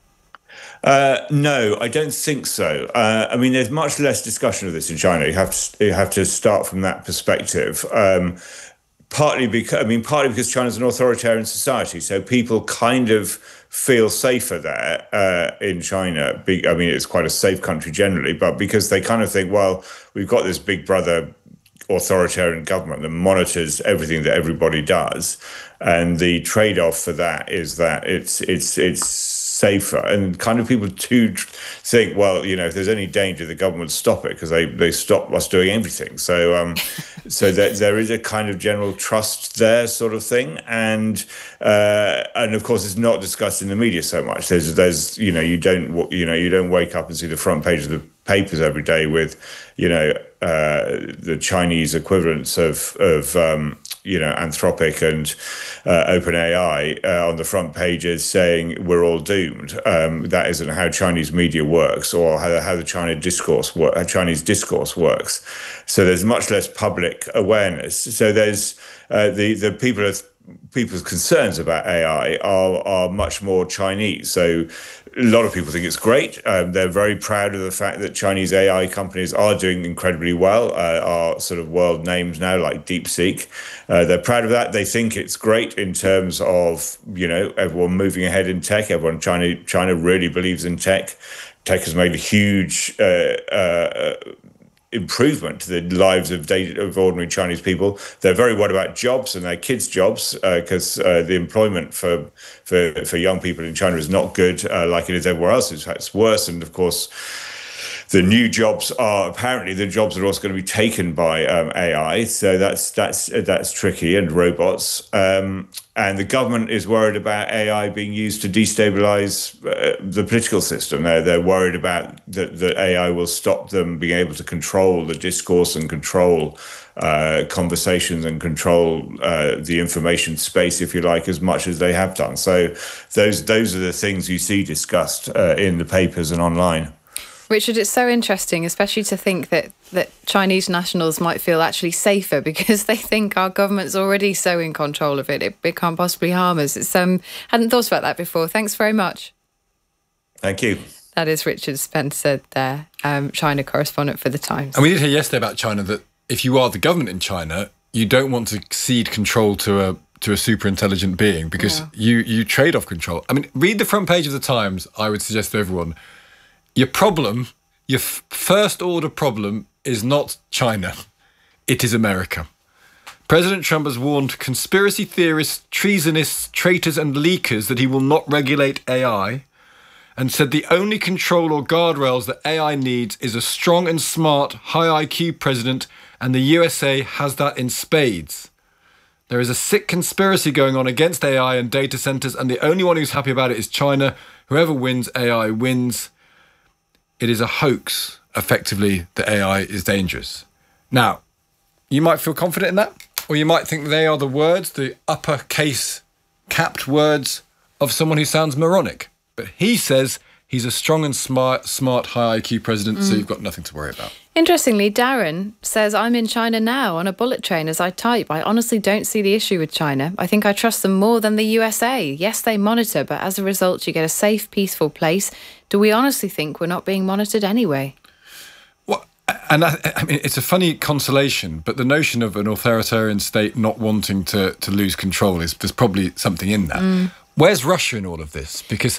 Uh, no, I don't think so. Uh, I mean, there's much less discussion of this in China. You have to you have to start from that perspective. Um, partly because I mean, partly because China's an authoritarian society, so people kind of feel safer there uh, in China. I mean, it's quite a safe country generally, but because they kind of think, well, we've got this big brother authoritarian government that monitors everything that everybody does, and the trade-off for that is that it's it's it's safer, and kind of people do think, well, you know, if there's any danger, the government would stop it because they they stop us doing everything. So um, so that there is a kind of general trust there, sort of thing, and uh, and of course it's not discussed in the media so much. There's there's you know you don't you know you don't wake up and see the front page of the papers every day with you know uh, the Chinese equivalents of of um, you know, Anthropic and uh, OpenAI uh, on the front pages saying we're all doomed. Um, that isn't how Chinese media works, or how, how the China discourse work, how Chinese discourse works. So there's much less public awareness. So there's uh, the the people of people's concerns about A I are are much more Chinese. So a lot of people think it's great. Um, they're very proud of the fact that Chinese A I companies are doing incredibly well, uh, are sort of world names now, like DeepSeek. Uh, they're proud of that. They think it's great in terms of, you know, everyone moving ahead in tech. Everyone, China, China really believes in tech. Tech has made a huge uh, uh, improvement to the lives of, day, of ordinary Chinese people. They're very worried about jobs and their kids' jobs because uh, uh, the employment for, for for young people in China is not good uh, like it is everywhere else. In fact, it's worse. And of course, the new jobs are apparently the jobs are also going to be taken by um, A I. So that's that's that's tricky, and robots. Um, and the government is worried about A I being used to destabilize uh, the political system. They're, they're worried about that, that A I will stop them being able to control the discourse and control uh, conversations and control uh, the information space, if you like, as much as they have done. So those those are the things you see discussed uh, in the papers and online. Richard, it's so interesting, especially to think that, that Chinese nationals might feel actually safer because they think our government's already so in control of it, it, it can't possibly harm us. It's, um, hadn't thought about that before. Thanks very much. Thank you. That is Richard Spencer there, um, China correspondent for The Times. And we did hear yesterday about China that if you are the government in China, you don't want to cede control to a to a super intelligent being, because yeah. you you trade off control. I mean, read the front page of the Times. I would suggest to everyone, your problem, your f- first order problem is not China, it is America. President Trump has warned conspiracy theorists, treasonists, traitors and leakers that he will not regulate A I, and said the only control or guardrails that A I needs is a strong and smart, high I Q president, and the U S A has that in spades. There is a sick conspiracy going on against A I and data centers, and the only one who's happy about it is China. Whoever wins, A I wins. It is a hoax, effectively, that A I is dangerous. Now, you might feel confident in that, or you might think they are the words, the uppercase capped words of someone who sounds moronic. But he says he's a strong and smart, smart high I Q president, mm. so you've got nothing to worry about. Interestingly, Darren says, I'm in China now on a bullet train as I type. I honestly don't see the issue with China. I think I trust them more than the U S A. Yes, they monitor, but as a result, you get a safe, peaceful place. Do we honestly think we're not being monitored anyway? Well, and I, I mean, it's a funny consolation, but the notion of an authoritarian state not wanting to, to lose control is there's probably something in that. Mm. Where's Russia in all of this? Because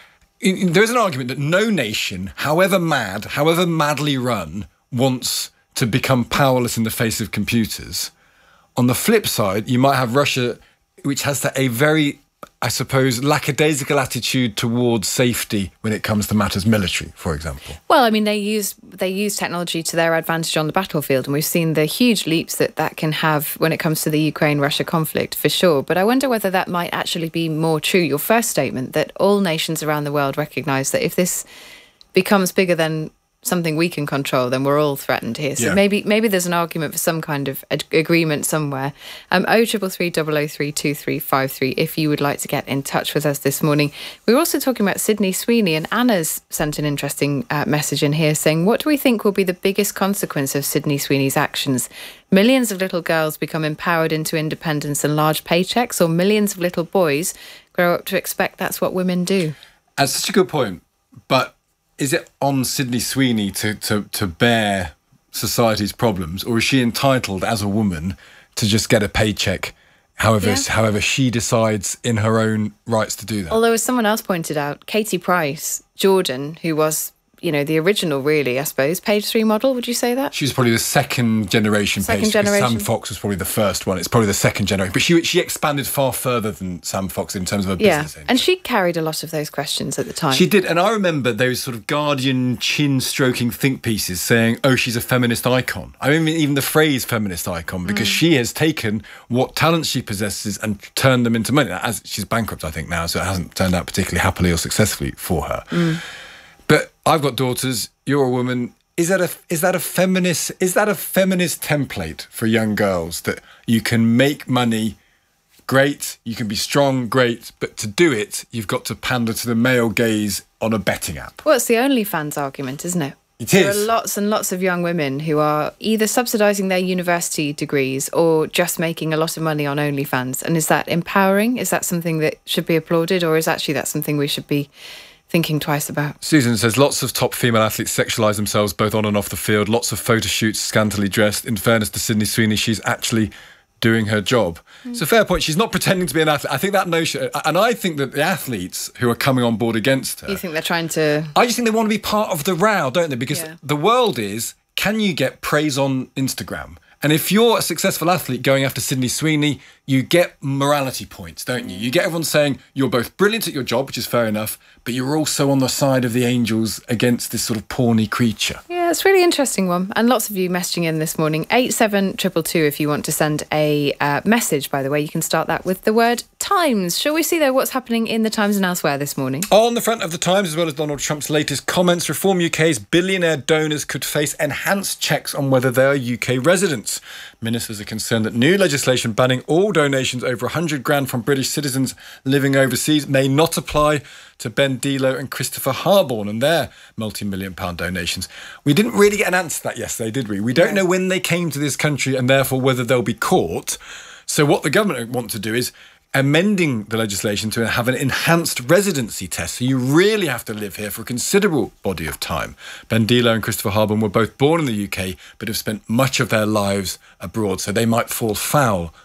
in, there is an argument that no nation, however mad, however madly run, wants to become powerless in the face of computers. On the flip side, you might have Russia, which has a very, I suppose, lackadaisical attitude towards safety when it comes to matters military, for example. Well, I mean, they use they use technology to their advantage on the battlefield, and we've seen the huge leaps that that can have when it comes to the Ukraine-Russia conflict, for sure. But I wonder whether that might actually be more true, your first statement, that all nations around the world recognise that if this becomes bigger than something we can control, then we're all threatened here. So yeah. maybe maybe there's an argument for some kind of ag- agreement somewhere. Um, oh triple three double oh three two three five three if you would like to get in touch with us this morning. We were also talking about Sydney Sweeney, and Anna's sent an interesting uh, message in here saying, what do we think will be the biggest consequence of Sydney Sweeney's actions? Millions of little girls become empowered into independence and large paychecks, or millions of little boys grow up to expect that's what women do? That's such a good point. But is it on Sydney Sweeney to, to, to bear society's problems, or is she entitled as a woman to just get a paycheck however yeah. however she decides in her own rights to do that? Although, as someone else pointed out, Katie Price, Jordan, who was, you know, the original, really, I suppose, page three model, would you say that? She's probably the second generation second page. Generation. Sam Fox was probably the first one. It's probably the second generation. But she she expanded far further than Sam Fox in terms of her yeah. business. Yeah, and she carried a lot of those questions at the time. She did, and I remember those sort of Guardian chin-stroking think pieces saying, oh, she's a feminist icon. I mean, even the phrase feminist icon, because mm. she has taken what talents she possesses and turned them into money. As she's bankrupt, I think, now, so it hasn't turned out particularly happily or successfully for her. Mm. But I've got daughters, you're a woman. Is that a is that a feminist is that a feminist template for young girls, that you can make money, great, you can be strong, great, but to do it, you've got to pander to the male gaze on a betting app? Well, it's the OnlyFans argument, isn't it? It there is. There are lots and lots of young women who are either subsidising their university degrees or just making a lot of money on OnlyFans. And is that empowering? Is that something that should be applauded, or is actually that something we should be thinking twice about? Susan says lots of top female athletes sexualise themselves both on and off the field. Lots of photo shoots, scantily dressed. In fairness to Sydney Sweeney, she's actually doing her job. Mm. It's a fair point. She's not pretending to be an athlete. I think that notion, and I think that the athletes who are coming on board against her, you think they're trying to... I just think they want to be part of the row, don't they? Because yeah. the world is, can you get praise on Instagram? And if you're a successful athlete going after Sydney Sweeney, you get morality points, don't you? You get everyone saying you're both brilliant at your job, which is fair enough, but you're also on the side of the angels against this sort of pawny creature. Yeah, it's a really interesting one. And lots of you messaging in this morning. eight seven two two two if you want to send a uh, message, by the way. You can start that with the word Times. Shall we see, though, what's happening in the Times and elsewhere this morning? On the front of the Times, as well as Donald Trump's latest comments, Reform U K's billionaire donors could face enhanced checks on whether they are U K residents. Ministers are concerned that new legislation banning all donations over one hundred grand from British citizens living overseas may not apply to Ben Delo and Christopher Harborne and their multi-million pound donations. We didn't really get an answer to that yesterday, did we? We don't know when they came to this country and therefore whether they'll be caught. So what the government want to do is amending the legislation to have an enhanced residency test. So you really have to live here for a considerable body of time. Ben Delo and Christopher Harborne were both born in the U K, but have spent much of their lives abroad, so they might fall foul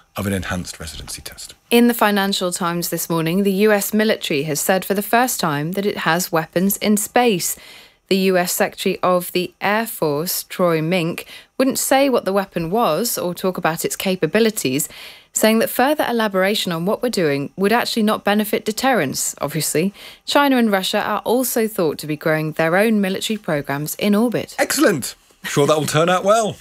of an enhanced residency test. In the Financial Times this morning, the U S military has said for the first time that it has weapons in space. The U S Secretary of the Air Force, Troy Mink, wouldn't say what the weapon was or talk about its capabilities, saying that further elaboration on what we're doing would actually not benefit deterrence, obviously. China and Russia are also thought to be growing their own military programmes in orbit. Excellent. Sure that will turn out well.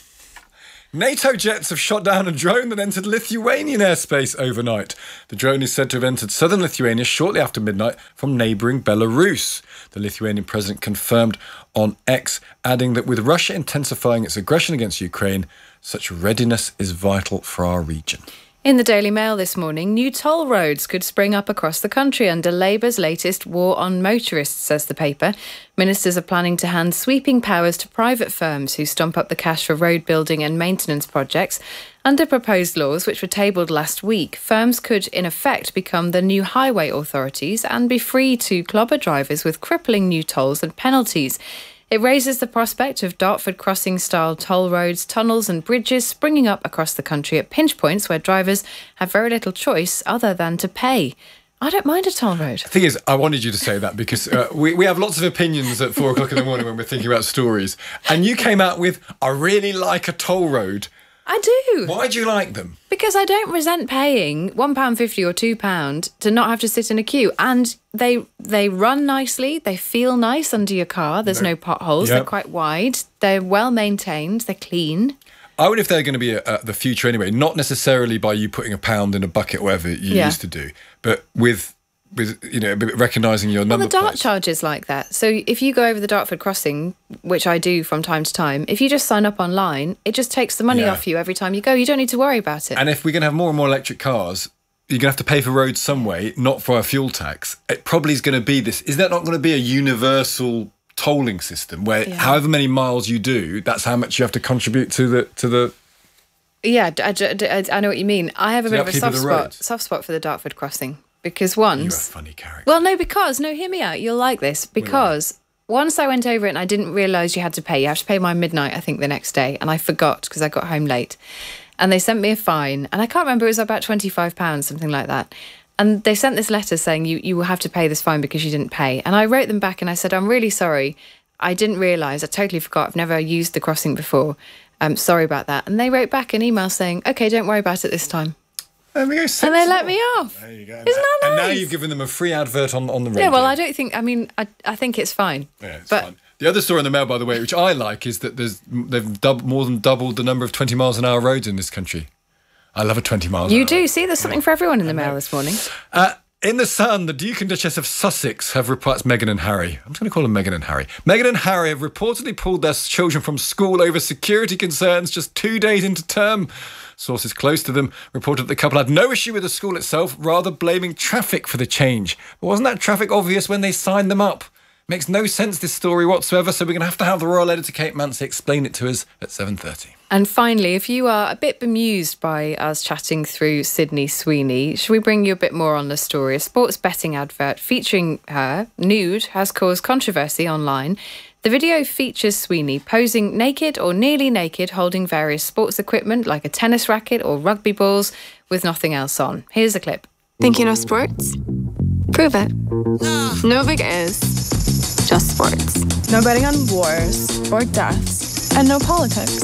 NATO jets have shot down a drone that entered Lithuanian airspace overnight. The drone is said to have entered southern Lithuania shortly after midnight from neighbouring Belarus. The Lithuanian president confirmed on X, adding that with Russia intensifying its aggression against Ukraine, such readiness is vital for our region. In the Daily Mail this morning, new toll roads could spring up across the country under Labour's latest war on motorists, says the paper. Ministers are planning to hand sweeping powers to private firms who stomp up the cash for road building and maintenance projects. Under proposed laws, which were tabled last week, firms could, in effect, become the new highway authorities and be free to clobber drivers with crippling new tolls and penalties. It raises the prospect of Dartford crossing-style toll roads, tunnels and bridges springing up across the country at pinch points where drivers have very little choice other than to pay. I don't mind a toll road. The thing is, I wanted you to say that because uh, we, we have lots of opinions at four o'clock in the morning when we're thinking about stories. And you came out with, I really like a toll road. I do. Why do you like them? Because I don't resent paying one pound fifty or two pounds to not have to sit in a queue. And they they run nicely. They feel nice under your car. There's no, no potholes. Yep. They're quite wide. They're well maintained. They're clean. I wonder if they're going to be a, a, the future anyway. Not necessarily by you putting a pound in a bucket or whatever you yeah. used to do. But with... with, you know, recognising your number Well, the Dart plates. charge is like that. So if you go over the Dartford crossing, which I do from time to time, if you just sign up online, it just takes the money yeah. off you every time you go. You don't need to worry about it. And if we're going to have more and more electric cars, you're going to have to pay for roads some way, not for a fuel tax. It probably is going to be this. Is that not going to be a universal tolling system where yeah. however many miles you do, that's how much you have to contribute to the... to the Yeah, I, I, I know what you mean. I have a bit of a soft spot, soft spot for the Dartford crossing. Because once... You're a funny character. Well, no, because... No, hear me out. You'll like this. Because once I went over it and I didn't realise you had to pay. You have to pay by midnight, I think, the next day. And I forgot because I got home late. And they sent me a fine. And I can't remember, it was about twenty-five pounds, something like that. And they sent this letter saying, you, you will have to pay this fine because you didn't pay. And I wrote them back and I said, I'm really sorry. I didn't realise. I totally forgot. I've never used the crossing before. I'm sorry about that. And they wrote back an email saying, OK, don't worry about it this time. And they let me off. There you go. Isn't that nice? And now you've given them a free advert on, on the radio. Yeah, well, I don't think... I mean, I, I think it's fine. Yeah, it's but, fine. The other story in the Mail, by the way, which I like, is that there's they've dub, more than doubled the number of twenty miles an hour roads in this country. I love a twenty miles You an hour. do. See, there's something for everyone in the Mail this morning. Uh, in the Sun, the Duke and Duchess of Sussex have replied... Meghan and Harry. I'm just going to call them Meghan and Harry. Meghan and Harry have reportedly pulled their children from school over security concerns just two days into term. Sources close to them reported that the couple had no issue with the school itself, rather blaming traffic for the change. But wasn't that traffic obvious when they signed them up? Makes no sense, this story whatsoever, so we're going to have to have the royal editor Kate Mansi explain it to us at seven thirty. And finally, if you are a bit bemused by us chatting through Sydney Sweeney, should we bring you a bit more on the story? A sports betting advert featuring her, nude, has caused controversy online. The video features Sweeney posing naked or nearly naked, holding various sports equipment like a tennis racket or rugby balls with nothing else on. Here's a clip. Think you know sports? Prove it. No big is, just sports. No betting on wars or deaths, and no politics.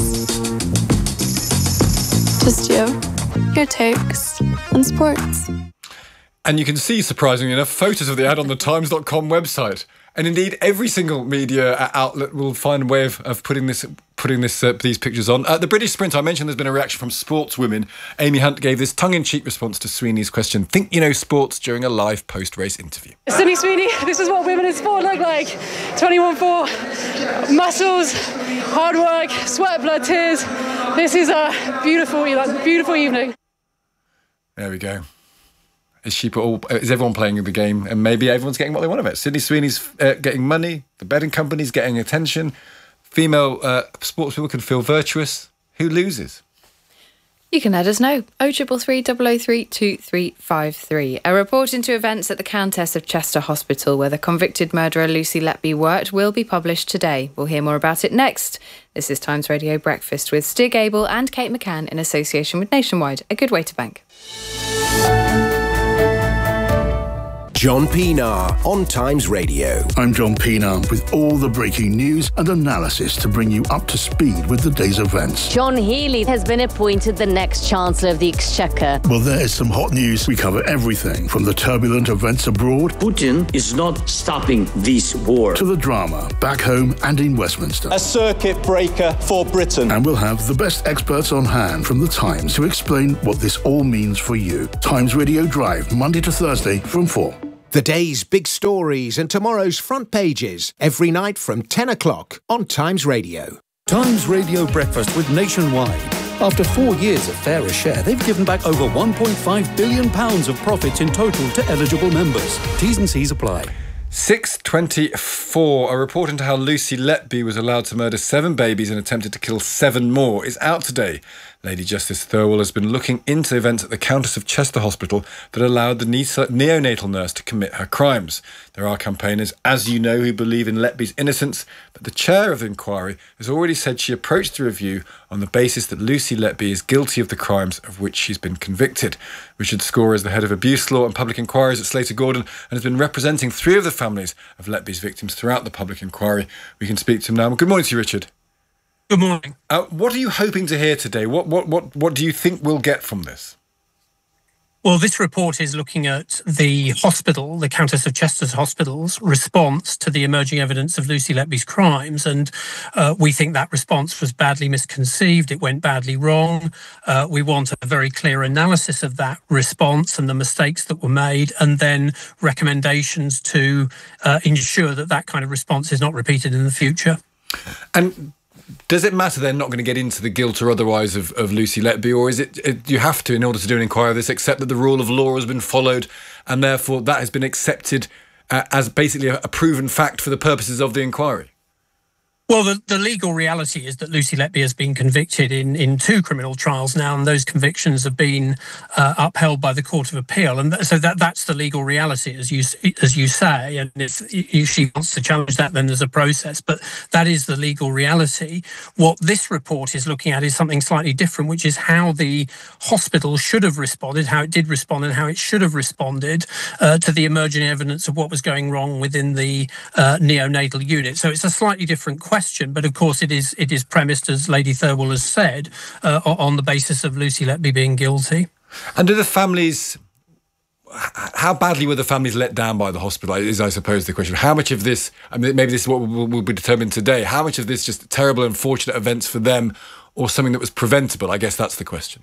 Just you, your takes on sports. And you can see, surprisingly enough, photos of the ad on the times dot com website. And indeed, every single media outlet will find a way of, of putting this, putting this, uh, these pictures on. Uh, the British Sprint, I mentioned there's been a reaction from sportswomen. Amy Hunt gave this tongue-in-cheek response to Sweeney's question, think you know sports, during a live post-race interview. Sydney Sweeney, this is what women in sport look like. twenty-one four, muscles, hard work, sweat, blood, tears. This is a beautiful, beautiful evening. There we go. Is she put all? Is everyone playing the game? And maybe everyone's getting what they want of it. Sydney Sweeney's uh, getting money. The betting company's getting attention. Female uh, sports people can feel virtuous. Who loses? You can let us know. oh triple three, double oh three, two three five three. A report into events at the Countess of Chester Hospital, where the convicted murderer Lucy Letby worked, will be published today. We'll hear more about it next. This is Times Radio Breakfast with Stig Abel and Kate McCann in association with Nationwide. A good way to bank. John Pienaar on Times Radio. I'm John Pienaar with all the breaking news and analysis to bring you up to speed with the day's events. John Healey has been appointed the next Chancellor of the Exchequer. Well, there's some hot news. We cover everything from the turbulent events abroad. Putin is not stopping this war. To the drama back home and in Westminster. A circuit breaker for Britain. And we'll have the best experts on hand from the Times to explain what this all means for you. Times Radio Drive, Monday to Thursday from four. The day's big stories and tomorrow's front pages every night from ten o'clock on Times Radio. Times Radio Breakfast with Nationwide. After four years of fairer share, they've given back over one point five billion pounds of profits in total to eligible members. T's and C's apply. six twenty-four. A report into how Lucy Letby was allowed to murder seven babies and attempted to kill seven more is out today. Lady Justice Thirlwell has been looking into events at the Countess of Chester Hospital that allowed the neonatal nurse to commit her crimes. There are campaigners, as you know, who believe in Letby's innocence, but the chair of the inquiry has already said she approached the review on the basis that Lucy Letby is guilty of the crimes of which she's been convicted. Richard Scorer is the head of abuse law and public inquiries at Slater Gordon and has been representing three of the families of Letby's victims throughout the public inquiry. We can speak to him now. Good morning to you, Richard. Good morning. Uh, what are you hoping to hear today? What, what, what, what do you think we'll get from this? Well, this report is looking at the hospital, the Countess of Chester's Hospital's response to the emerging evidence of Lucy Letby's crimes. And uh, we think that response was badly misconceived. It went badly wrong. Uh, we want a very clear analysis of that response and the mistakes that were made, and then recommendations to uh, ensure that that kind of response is not repeated in the future. And does it matter they're not going to get into the guilt or otherwise of, of Lucy Letby, or is it, it you have to, in order to do an inquiry of this, accept that the rule of law has been followed and therefore that has been accepted uh, as basically a, a proven fact for the purposes of the inquiry? Well, the, the legal reality is that Lucy Letby has been convicted in, in two criminal trials now, and those convictions have been uh, upheld by the Court of Appeal. And th- so that that's the legal reality, as you as you say. And if, if she wants to challenge that, then there's a process. But that is the legal reality. What this report is looking at is something slightly different, which is how the hospital should have responded, how it did respond, and how it should have responded uh, to the emerging evidence of what was going wrong within the uh, neonatal unit. So it's a slightly different question. Question, but of course it is it is premised, as Lady Thirlwell has said, uh, on the basis of Lucy Letby being guilty. And do the families, how badly were the families let down by the hospital, is I suppose the question. How much of this, I mean, maybe this is what will, will be determined today, how much of this just terrible, unfortunate events for them, or something that was preventable? I guess that's the question.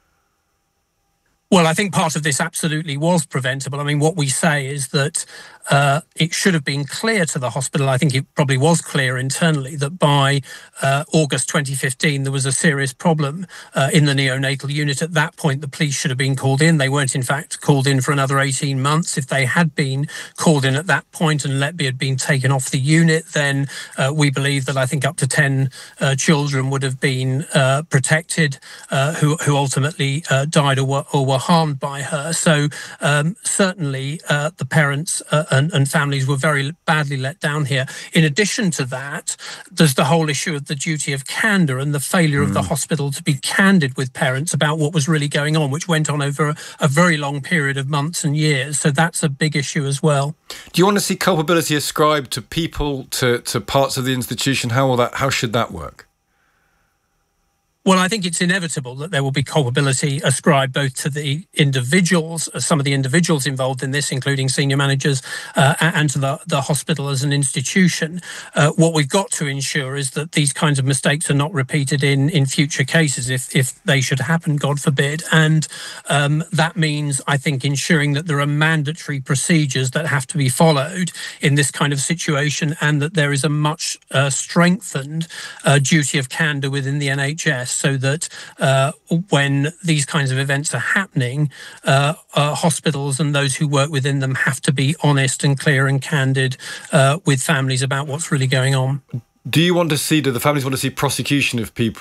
Well, I think part of this absolutely was preventable. I mean, what we say is that uh, it should have been clear to the hospital. I think it probably was clear internally that by uh, August twenty fifteen, there was a serious problem uh, in the neonatal unit. At that point, the police should have been called in. They weren't, in fact, called in for another eighteen months. If they had been called in at that point and Letby had been taken off the unit, then uh, we believe that I think up to ten uh, children would have been uh, protected uh, who, who ultimately uh, died or were, or were harmed by her. So um, certainly uh, the parents uh, and, and families were very badly let down here. In addition to that, there's the whole issue of the duty of candour and the failure mm. of the hospital to be candid with parents about what was really going on, which went on over a, a very long period of months and years. So that's a big issue as well. Do you want to see culpability ascribed to people, to, to parts of the institution? How will that? How should that work? Well, I think it's inevitable that there will be culpability ascribed both to the individuals, some of the individuals involved in this, including senior managers, uh, and to the, the hospital as an institution. Uh, what we've got to ensure is that these kinds of mistakes are not repeated in, in future cases, if, if they should happen, God forbid. And um, that means, I think, ensuring that there are mandatory procedures that have to be followed in this kind of situation, and that there is a much uh, strengthened uh, duty of candour within the N H S. So that uh, when these kinds of events are happening, uh, uh, hospitals and those who work within them have to be honest and clear and candid uh, with families about what's really going on. Do you want to see, do the families want to see prosecution of people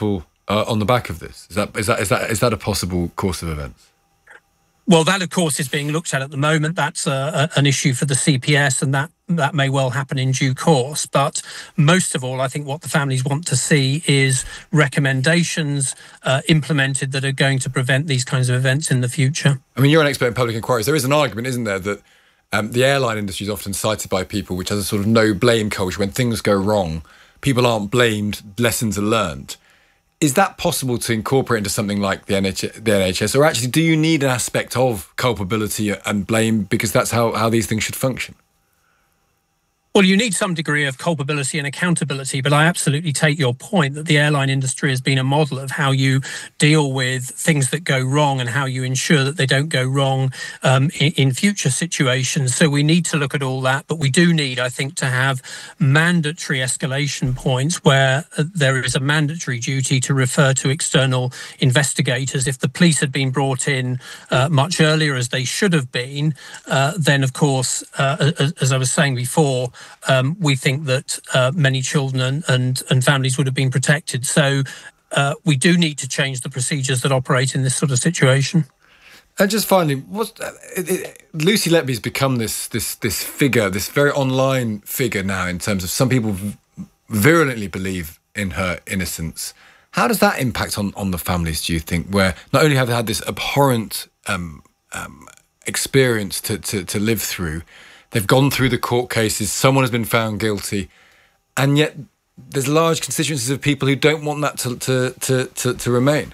uh, on the back of this? Is that is that is that is that a possible course of events? Well, that, of course, is being looked at at the moment. That's a, a, an issue for the C P S, and that, that may well happen in due course. But most of all, I think what the families want to see is recommendations uh, implemented that are going to prevent these kinds of events in the future. I mean, you're an expert in public inquiries. There is an argument, isn't there, that um, the airline industry is often cited by people which has a sort of no-blame culture. When things go wrong, people aren't blamed, lessons are learned. Is that possible to incorporate into something like the N H S, the N H S, or actually do you need an aspect of culpability and blame because that's how, how these things should function? Well, you need some degree of culpability and accountability, but I absolutely take your point that the airline industry has been a model of how you deal with things that go wrong and how you ensure that they don't go wrong um, in, in future situations. So we need to look at all that, but we do need, I think, to have mandatory escalation points where uh, there is a mandatory duty to refer to external investigators. If the police had been brought in uh, much earlier, as they should have been, uh, then, of course, uh, as, as I was saying before, Um, we think that uh, many children and, and, and families would have been protected. So uh, we do need to change the procedures that operate in this sort of situation. And just finally, what's, it, it, Lucy Letby's become this this this figure, this very online figure now in terms of some people v- virulently believe in her innocence. How does that impact on, on the families, do you think, where not only have they had this abhorrent um, um, experience to, to, to live through, they've gone through the court cases, someone has been found guilty, and yet there's large constituencies of people who don't want that to to to, to, to remain?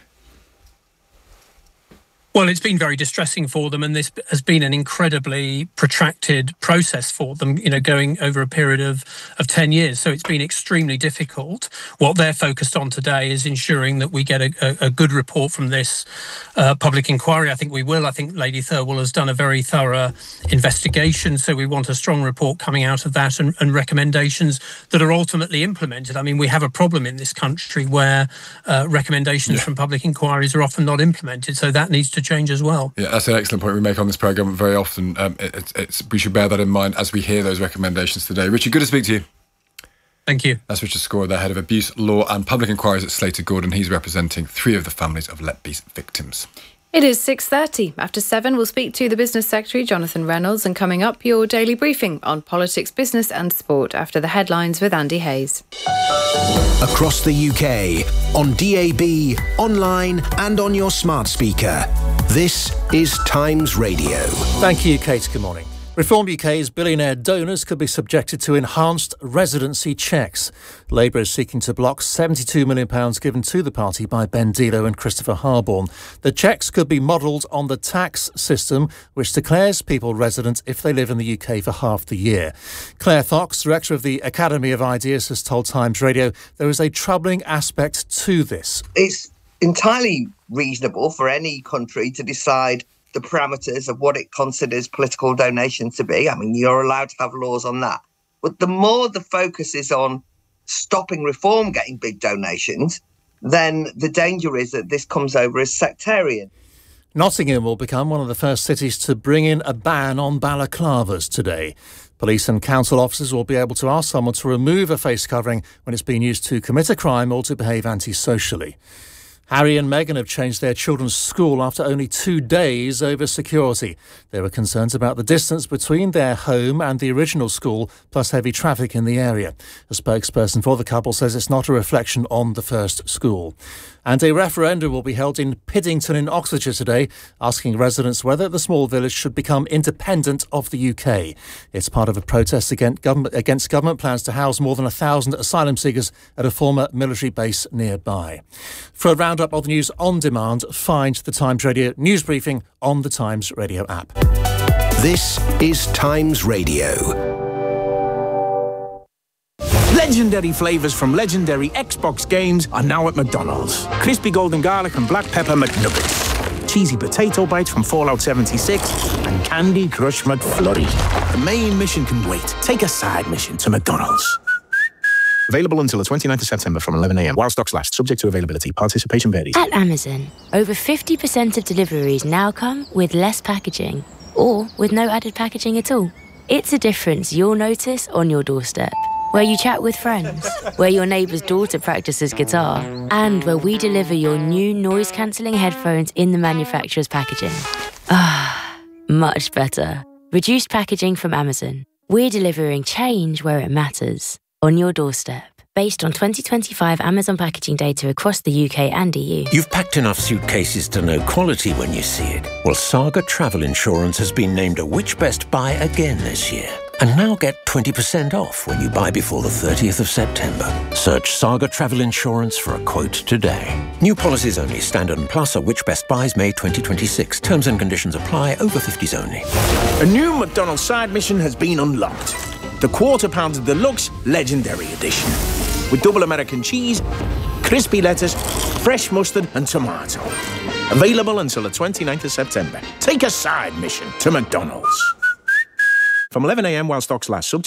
Well, it's been very distressing for them, and this has been an incredibly protracted process for them, you know, going over a period of, of ten years. So it's been extremely difficult. What they're focused on today is ensuring that we get a, a, a good report from this uh, public inquiry. I think we will. I think Lady Thirlwall has done a very thorough investigation. So we want a strong report coming out of that and, and recommendations that are ultimately implemented. I mean, we have a problem in this country where uh, recommendations yeah. from public inquiries are often not implemented. So that needs to change as well. Yeah, that's an excellent point we make on this programme very often. Um, it, it's, it's, we should bear that in mind as we hear those recommendations today. Richard, good to speak to you. Thank you. That's Richard Scorer, the head of abuse law and public inquiries at Slater Gordon. He's representing three of the families of Letby's victims. It is six thirty. After seven, we'll speak to the Business Secretary, Jonathan Reynolds, and coming up, your daily briefing on politics, business and sport after the headlines with Andy Hayes. Across the U K, on D A B, online and on your smart speaker. This is Times Radio. Thank you, Kate. Good morning. Reform U K's billionaire donors could be subjected to enhanced residency checks. Labour is seeking to block seventy-two million pounds given to the party by Ben Dilo and Christopher Harborne. The checks could be modelled on the tax system, which declares people resident if they live in the U K for half the year. Claire Fox, director of the Academy of Ideas, has told Times Radio there is a troubling aspect to this. It's entirely reasonable for any country to decide the parameters of what it considers political donations to be. I mean, you're allowed to have laws on that. But the more the focus is on stopping Reform getting big donations, then the danger is that this comes over as sectarian. Nottingham will become one of the first cities to bring in a ban on balaclavas today. Police and council officers will be able to ask someone to remove a face covering when it's been used to commit a crime or to behave antisocially. Harry and Meghan have changed their children's school after only two days over security. There were concerns about the distance between their home and the original school, plus heavy traffic in the area. A spokesperson for the couple says it's not a reflection on the first school. And a referendum will be held in Piddington in Oxfordshire today, asking residents whether the small village should become independent of the U K. It's part of a protest against government, against government plans to house more than a thousand asylum seekers at a former military base nearby. For a roundup of the news on demand, find the Times Radio news briefing on the Times Radio app. This is Times Radio. Legendary flavours from legendary Xbox games are now at McDonald's. Crispy golden garlic and black pepper McNuggets. Cheesy potato bites from Fallout seventy-six and Candy Crush McFlurry. The main mission can wait. Take a side mission to McDonald's. Available until the twenty-ninth of September from eleven a.m. while stocks last, subject to availability. Participation varies. At Amazon, over fifty percent of deliveries now come with less packaging or with no added packaging at all. It's a difference you'll notice on your doorstep. where you chat with friends, where your neighbour's daughter practices guitar, and where we deliver your new noise-cancelling headphones in the manufacturer's packaging. Ah, much better. Reduced packaging from Amazon. We're delivering change where it matters, on your doorstep. Based on twenty twenty-five Amazon packaging data across the U K and E U. You've packed enough suitcases to know quality when you see it. Well, Saga Travel Insurance has been named a Which Best Buy again this year. And now get twenty percent off when you buy before the thirtieth of September. Search Saga Travel Insurance for a quote today. New policies only. Standard and Plus are Which Best Buys May twenty twenty-six. Terms and conditions apply. Over fifties only. A new McDonald's side mission has been unlocked. The Quarter Pounder Deluxe Legendary Edition. With double American cheese, crispy lettuce, fresh mustard and tomato. Available until the twenty-ninth of September. Take a side mission to McDonald's. From eleven a m while stocks last. Sub